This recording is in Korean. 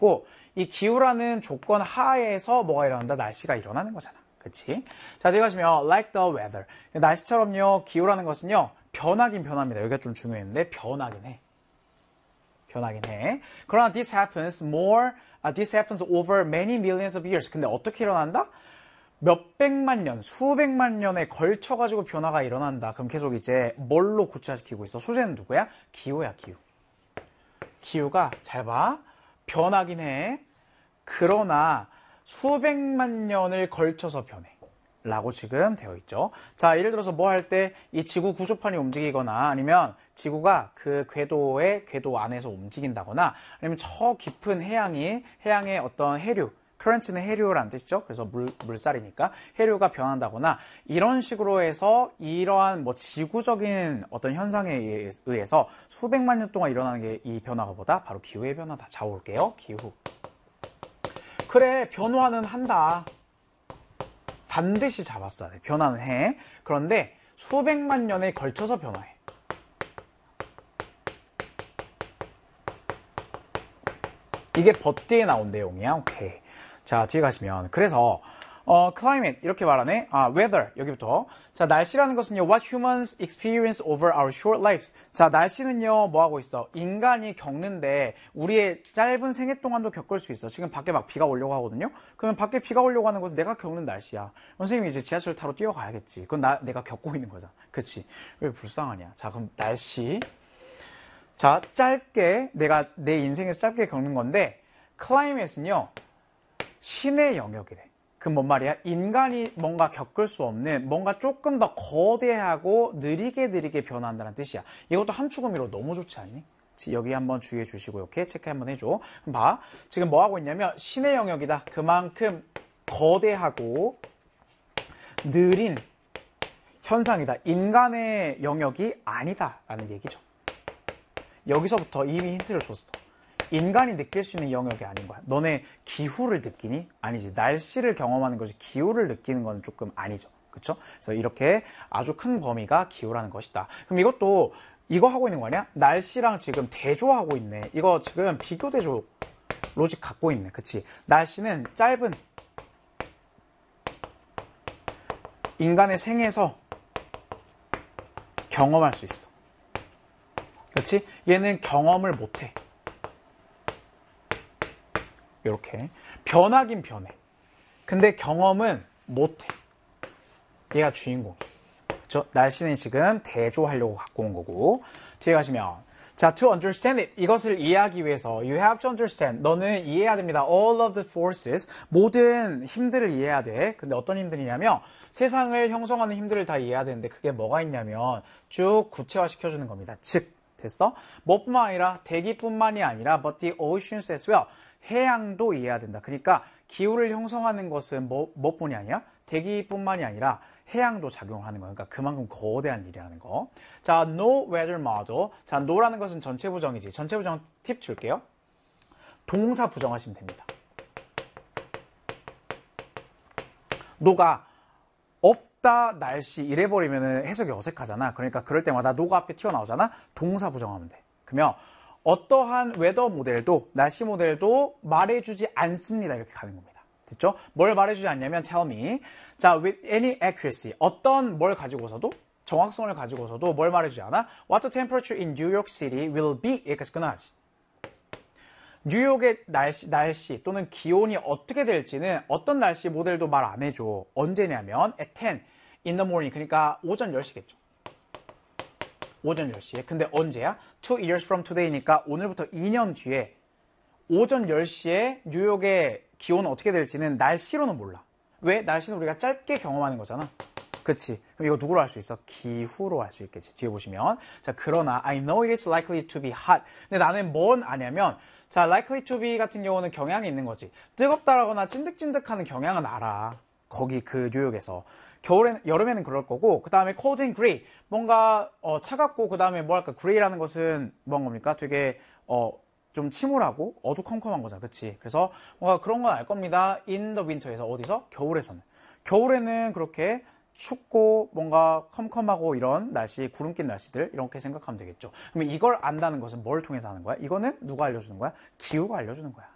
조건이고 이 기후라는 조건 하에서 뭐가 일어난다? 날씨가 일어나는 거잖아. 그치? 자, 뒤에 가시면 like the weather. 날씨처럼요, 기후라는 것은요, 변하긴 변합니다. 여기가 좀 중요했는데 변하긴 해. 변하긴 해. 그러나 this happens over many millions of years. 근데 어떻게 일어난다? 몇백만 년, 수백만 년에 걸쳐가지고 변화가 일어난다. 그럼 계속 이제 뭘로 구체화시키고 있어? 소재는 누구야? 기후야, 기후. 기후가 잘 봐. 변하긴 해. 그러나 수백만 년을 걸쳐서 변해. 라고 지금 되어 있죠. 자, 예를 들어서 뭐 할 때 이 지구 구조판이 움직이거나 아니면 지구가 그 궤도 안에서 움직인다거나 아니면 저 깊은 해양의 어떤 해류, current는 해류라는 뜻이죠. 그래서 물살이니까 해류가 변한다거나 이런 식으로 해서 이러한 뭐 지구적인 어떤 현상에 의해서 수백만 년 동안 일어나는 게 이 변화가 뭐다? 바로 기후의 변화다. 자, 올게요. 기후. 그래, 변화는 한다. 반드시 잡았어야 돼. 변화는 해. 그런데 수백만 년에 걸쳐서 변화해. 이게 버티에 나온 내용이야. 오케이. 자, 뒤에 가시면 그래서 climate 이렇게 말하네. weather 여기부터. 자, 날씨라는 것은요, what humans experience over our short lives. 자, 날씨는요, 뭐 하고 있어? 인간이 겪는데 우리의 짧은 생애 동안도 겪을 수 있어. 지금 밖에 막 비가 오려고 하거든요. 그러면 밖에 비가 오려고 하는 것은 내가 겪는 날씨야. 선생님이 이제 지하철 타러 뛰어가야겠지. 그건 내가 겪고 있는 거잖아. 그치? 왜 불쌍하냐? 자, 그럼 날씨. 자, 짧게 내가 내 인생에서 짧게 겪는 건데 climate는요, 신의 영역이래. 그 뭔 말이야? 인간이 뭔가 겪을 수 없는 뭔가 조금 더 거대하고 느리게 변화한다는 뜻이야. 이것도 함축의미로 너무 좋지 않니? 여기 한번 주의해 주시고 이렇게 체크 한번 해줘. 그럼 봐. 지금 뭐 하고 있냐면 신의 영역이다. 그만큼 거대하고 느린 현상이다. 인간의 영역이 아니다. 라는 얘기죠. 여기서부터 이미 힌트를 줬어. 인간이 느낄 수 있는 영역이 아닌 거야. 너네 기후를 느끼니? 아니지. 날씨를 경험하는 것이 기후를 느끼는 건 조금 아니죠. 그쵸? 그래서 이렇게 아주 큰 범위가 기후라는 것이다. 그럼 이것도 이거 하고 있는 거 아니야? 날씨랑 지금 대조하고 있네. 이거 지금 비교 대조 로직 갖고 있네. 그치? 날씨는 짧은 인간의 생에서 경험할 수 있어. 그렇지? 얘는 경험을 못해. 이렇게 변하긴 변해. 근데 경험은 못해. 얘가 주인공이야. 그렇죠? 날씨는 지금 대조하려고 갖고 온 거고. 뒤에 가시면 자, to understand it. 이것을 이해하기 위해서 you have to understand. 너는 이해해야 됩니다. all of the forces. 모든 힘들을 이해해야 돼. 근데 어떤 힘들이냐면 세상을 형성하는 힘들을 다 이해해야 되는데 그게 뭐가 있냐면 쭉 구체화 시켜주는 겁니다. 즉 됐어? 뭐뿐만 아니라 대기뿐만이 아니라 but the oceans as well. 해양도 이해해야 된다. 그러니까 기후를 형성하는 것은 뭐뿐이 아니야? 대기뿐만이 아니라 해양도 작용하는 거야. 그러니까 그만큼 거대한 일이라는 거. 자, no weather model. 자, no라는 것은 전체 부정이지. 전체 부정 팁 줄게요. 동사 부정하시면 됩니다. no가 없다, 날씨 이래버리면 해석이 어색하잖아. 그러니까 그럴 때마다 no가 앞에 튀어나오잖아. 동사 부정하면 돼. 그러면 어떠한 웨더 모델도 날씨 모델도 말해주지 않습니다. 이렇게 가는 겁니다. 됐죠? 뭘 말해주지 않냐면 tell me. 자, with any accuracy. 어떤 뭘 가지고서도 정확성을 가지고서도 뭘 말해주지 않아? What the temperature in New York City will be. 여기까지 끝나지. 뉴욕의 날씨 또는 기온이 어떻게 될지는 어떤 날씨 모델도 말 안 해줘. 언제냐면 at 10 in the morning. 그러니까 오전 10시겠죠. 오전 10시에. 근데 언제야? 2 years from today니까 오늘부터 2년 뒤에 오전 10시에 뉴욕의 기온은 어떻게 될지는 날씨로는 몰라. 왜? 날씨는 우리가 짧게 경험하는 거잖아. 그치? 그럼 이거 누구로 할 수 있어? 기후로 할 수 있겠지. 뒤에 보시면. 자, 그러나 I know it is likely to be hot. 근데 나는 뭔 아냐면 자, likely to be 같은 경우는 경향이 있는 거지. 뜨겁다라거나 찐득찐득하는 경향은 알아. 거기 그 뉴욕에서. 여름에는 그럴 거고, 그 다음에 cold and gray. 뭔가, 차갑고, 그 다음에 뭐랄까, gray라는 것은 뭔 겁니까? 되게, 좀 침울하고 어두컴컴한 거잖아. 그치? 그래서 뭔가 그런 건 알 겁니다. in the winter에서. 어디서? 겨울에서는. 겨울에는 그렇게 춥고 뭔가 컴컴하고 이런 날씨, 구름 낀 날씨들 이렇게 생각하면 되겠죠. 그러면 이걸 안다는 것은 뭘 통해서 하는 거야? 이거는 누가 알려주는 거야? 기후가 알려주는 거야.